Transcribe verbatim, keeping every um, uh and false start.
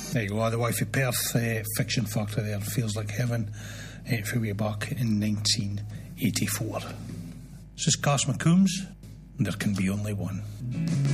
There you go, the wife of Perth uh, fiction factor there. Feels Like Heaven uh, for way back in nineteen eighty-four. This is Cass McCombs, and There Can Be Only One.